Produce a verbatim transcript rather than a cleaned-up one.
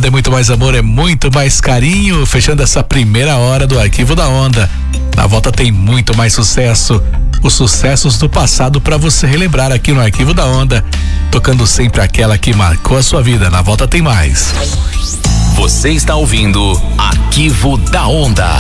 Onda é muito mais amor, é muito mais carinho. Fechando essa primeira hora do Arquivo da Onda. Na volta tem muito mais sucesso. Os sucessos do passado para você relembrar aqui no Arquivo da Onda. Tocando sempre aquela que marcou a sua vida. Na volta tem mais. Você está ouvindo Arquivo da Onda.